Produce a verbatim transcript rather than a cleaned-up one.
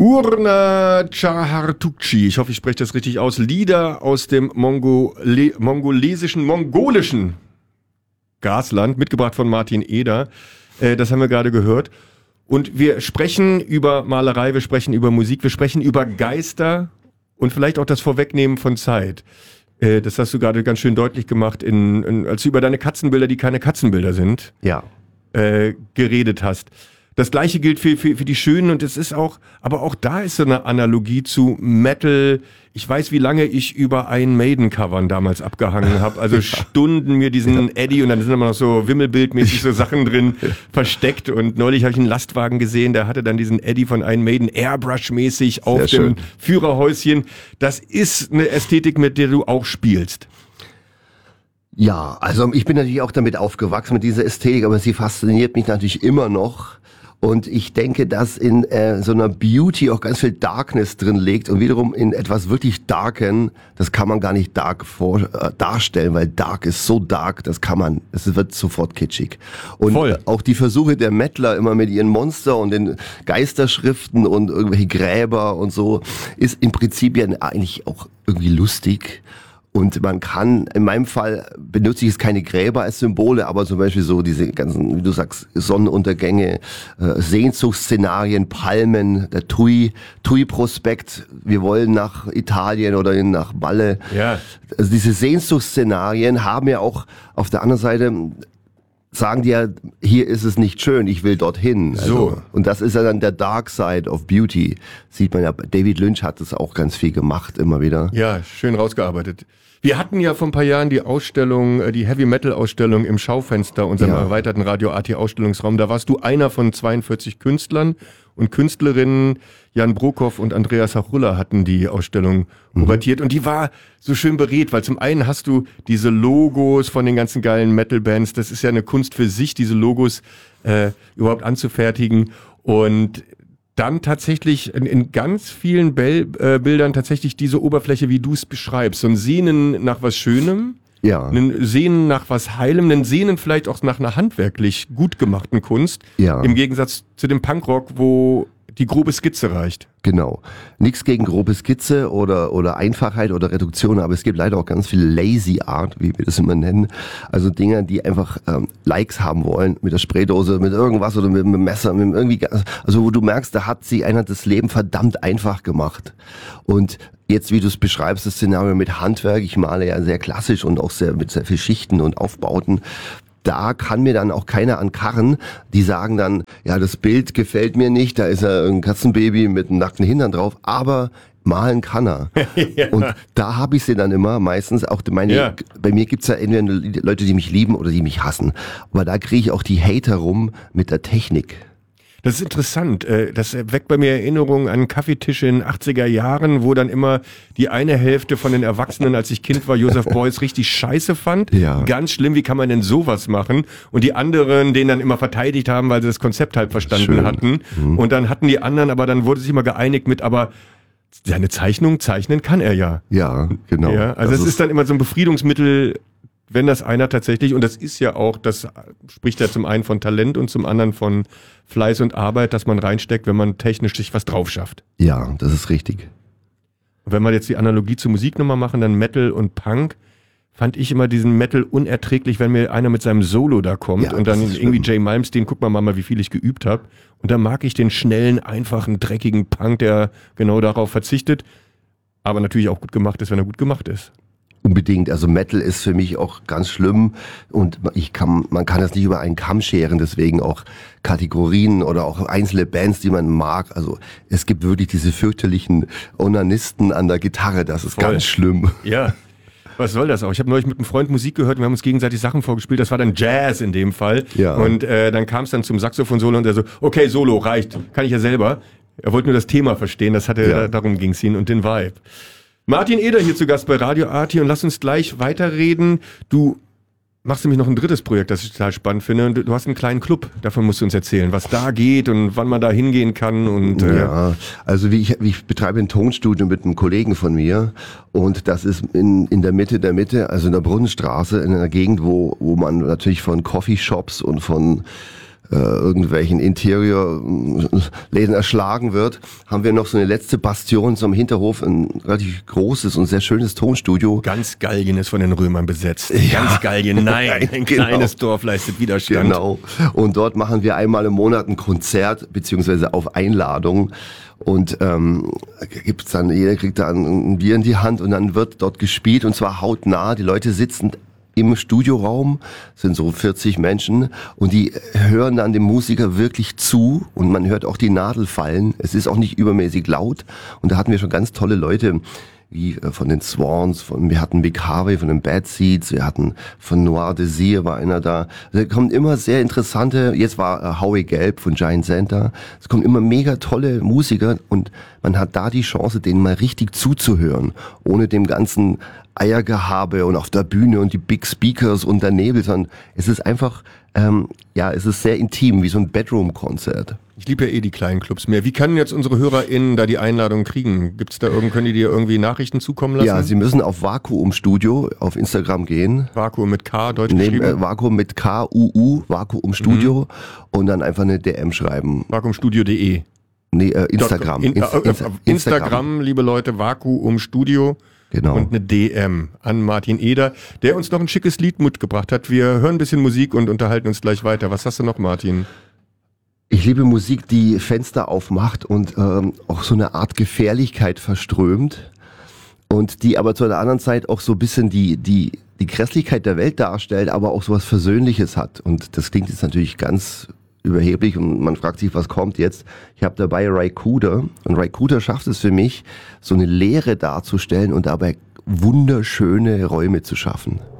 Urna Chahartukchi, ich hoffe, ich spreche das richtig aus, Lieder aus dem Mongole- mongolesischen, mongolischen Gasland, mitgebracht von Martin Eder. Äh, das haben wir gerade gehört. Und wir sprechen über Malerei, wir sprechen über Musik, wir sprechen über Geister und vielleicht auch das Vorwegnehmen von Zeit. Äh, das hast du gerade ganz schön deutlich gemacht, in, in, als du über deine Katzenbilder, die keine Katzenbilder sind, ja. äh, geredet hast. Das Gleiche gilt für, für, für die Schönen und es ist auch, aber auch da ist so eine Analogie zu Metal. Ich weiß, wie lange ich über Iron Maiden Covern damals abgehangen habe. Also ja. Stunden mir diesen ja. Eddie und dann sind immer noch so Wimmelbildmäßig so Sachen drin versteckt. Und neulich habe ich einen Lastwagen gesehen, der hatte dann diesen Eddie von Iron Maiden Airbrush-mäßig auf Sehr dem schön. Führerhäuschen. Das ist eine Ästhetik, mit der du auch spielst. Ja, also ich bin natürlich auch damit aufgewachsen mit dieser Ästhetik, aber sie fasziniert mich natürlich immer noch. Und ich denke, dass in äh, so einer Beauty auch ganz viel Darkness drin liegt und wiederum in etwas wirklich Darken, das kann man gar nicht dark vor, äh, darstellen, weil Dark ist so dark, das kann man, es wird sofort kitschig. Und Voll. auch die Versuche der Mettler immer mit ihren Monster und den Geisterschriften und irgendwelche Gräber und so, ist im Prinzip ja eigentlich auch irgendwie lustig. Und man kann, in meinem Fall benutze ich jetzt keine Gräber als Symbole, aber zum Beispiel so diese ganzen, wie du sagst, Sonnenuntergänge, äh, Sehnsuchtsszenarien, Palmen, der Tui, Tui-Prospekt, wir wollen nach Italien oder nach Malle. Ja. Also diese Sehnsuchtsszenarien haben ja auch auf der anderen Seite, sagen die ja, hier ist es nicht schön, ich will dorthin. Also, so. Und das ist ja dann der Dark Side of Beauty. Sieht man ja, David Lynch hat das auch ganz viel gemacht, immer wieder. Ja, schön rausgearbeitet. Wir hatten ja vor ein paar Jahren die Ausstellung, die Heavy Metal Ausstellung im Schaufenster, unserem Ja. erweiterten Radio A T Ausstellungsraum. Da warst du einer von zweiundvierzig Künstlern und Künstlerinnen. Jan Brokoff und Andreas Hachulla hatten die Ausstellung kuratiert und die war so schön beredt, weil zum einen hast du diese Logos von den ganzen geilen Metal-Bands. Das ist ja eine Kunst für sich, diese Logos äh, überhaupt anzufertigen und dann tatsächlich in, in ganz vielen Bel- äh, Bildern tatsächlich diese Oberfläche, wie du es beschreibst. So ein Sehnen nach was Schönem, Ja. ein Sehnen nach was Heilem, ein Sehnen vielleicht auch nach einer handwerklich gut gemachten Kunst. Ja. Im Gegensatz zu dem Punkrock, wo die grobe Skizze reicht. Genau. Nichts gegen grobe Skizze oder oder Einfachheit oder Reduktion, aber es gibt leider auch ganz viel Lazy Art, wie wir das immer nennen. Also Dinger, die einfach ähm, Likes haben wollen mit der Spraydose, mit irgendwas oder mit, mit dem Messer, mit irgendwie, also wo du merkst, da hat sie einer das Leben verdammt einfach gemacht. Und jetzt, wie du es beschreibst, das Szenario mit Handwerk, ich male ja sehr klassisch und auch sehr mit sehr viel Schichten und Aufbauten. Da kann mir dann auch keiner ankarren, die sagen dann, ja, das Bild gefällt mir nicht, da ist ja ein Katzenbaby mit einem nackten Hintern drauf, aber malen kann er. Ja. Und da habe ich sie dann immer, meistens auch meine, Ja. bei mir gibt's ja entweder Leute, die mich lieben oder die mich hassen. Aber da kriege ich auch die Hater rum mit der Technik. Das ist interessant. Das weckt bei mir Erinnerungen an Kaffeetische in den achtziger Jahren, wo dann immer die eine Hälfte von den Erwachsenen, als ich Kind war, Joseph Beuys richtig scheiße fand. Ja. Ganz schlimm, wie kann man denn sowas machen? Und die anderen den dann immer verteidigt haben, weil sie das Konzept halt verstanden Schön. hatten. Mhm. Und dann hatten die anderen, aber dann wurde sich immer geeinigt mit, aber seine Zeichnung zeichnen kann er ja. Ja, genau. Ja, also das es ist dann immer so ein Befriedungsmittel, wenn das einer tatsächlich, und das ist ja auch, das spricht ja zum einen von Talent und zum anderen von Fleiß und Arbeit, dass man reinsteckt, wenn man technisch sich was drauf schafft. Ja, das ist richtig. Und wenn wir jetzt die Analogie zur Musik nochmal machen, dann Metal und Punk, fand ich immer diesen Metal unerträglich, wenn mir einer mit seinem Solo da kommt Ja, und dann das ist irgendwie schlimm. Jay Malmsteen, guck mal mal, wie viel ich geübt habe. Und dann mag ich den schnellen, einfachen, dreckigen Punk, der genau darauf verzichtet, aber natürlich auch gut gemacht ist, wenn er gut gemacht ist. Unbedingt. Also Metal ist für mich auch ganz schlimm und ich kann, man kann das nicht über einen Kamm scheren, deswegen auch Kategorien oder auch einzelne Bands, die man mag. Also es gibt wirklich diese fürchterlichen Onanisten an der Gitarre, das ist Voll. ganz schlimm. Ja. Was soll das auch? Ich habe neulich mit einem Freund Musik gehört und wir haben uns gegenseitig Sachen vorgespielt. Das war dann Jazz in dem Fall. Ja. Und äh, dann kam es dann zum Saxophon-Solo und er so, okay, Solo, reicht. Kann ich ja selber. Er wollte nur das Thema verstehen, das hatte, Ja. darum ging es ihn und den Vibe. Martin Eder hier zu Gast bei Radio A T und lass uns gleich weiterreden. Du machst nämlich noch ein drittes Projekt, das ich total spannend finde. Und du hast einen kleinen Club, davon musst du uns erzählen, was da geht und wann man da hingehen kann. Und äh, Ja, also wie ich, wie ich betreibe ein Tonstudio mit einem Kollegen von mir und das ist in, in der Mitte der Mitte, also in der Brunnenstraße, in einer Gegend, wo, wo man natürlich von Coffeeshops und von äh, irgendwelchen Interior-Läden erschlagen wird, haben wir noch so eine letzte Bastion zum Hinterhof, ein relativ großes und sehr schönes Tonstudio. Ganz Gallien ist von den Römern besetzt. Ja. Ganz Gallien, nein, ein Genau. kleines Dorf leistet Widerstand. Genau. Und dort machen wir einmal im Monat ein Konzert, beziehungsweise auf Einladung. Und ähm, gibt's dann, jeder kriegt da ein Bier in die Hand und dann wird dort gespielt und zwar hautnah. Die Leute sitzen im Studioraum, sind so vierzig Menschen und die hören dann dem Musiker wirklich zu und man hört auch die Nadel fallen. Es ist auch nicht übermäßig laut und da hatten wir schon ganz tolle Leute, wie von den Swans, von, wir hatten Vic Harvey von den Bad Seeds, wir hatten von Noir Désir war einer da. Da kommen immer sehr interessante, jetzt war äh, Howie Gelb von Giant Center. Es kommen immer mega tolle Musiker und man hat da die Chance, denen mal richtig zuzuhören, ohne dem ganzen Eiergehabe und auf der Bühne und die Big Speakers und der Nebel, sondern es ist einfach, ähm, ja, es ist sehr intim, wie so ein Bedroom-Konzert. Ich liebe ja eh die kleinen Clubs mehr. Wie können jetzt unsere HörerInnen da die Einladung kriegen? Gibt's da irgend, können die dir irgendwie Nachrichten zukommen lassen? Ja, sie müssen auf Vakuum Studio auf Instagram gehen. Vakuum mit K, deutsch Nee, geschrieben. äh, Vakuum mit K U U, Vakuum Studio mhm. und dann einfach eine D M schreiben. Vakuumstudio punkt de. Nee, äh, Instagram. In, äh, Inst- äh, Insta- Instagram, liebe Leute, Vakuum Studio. Genau. Und eine D M an Martin Eder, der uns noch ein schickes Lied mitgebracht hat. Wir hören ein bisschen Musik und unterhalten uns gleich weiter. Was hast du noch, Martin? Ich liebe Musik, die Fenster aufmacht und ähm, auch so eine Art Gefährlichkeit verströmt und die aber zu der anderen Zeit auch so ein bisschen die die die Grässlichkeit der Welt darstellt, aber auch so was Versöhnliches hat. Und das klingt jetzt natürlich ganz überheblich und man fragt sich, was kommt jetzt. Ich habe dabei Ry Cooder und Ry Cooder schafft es für mich, so eine Leere darzustellen und dabei wunderschöne Räume zu schaffen.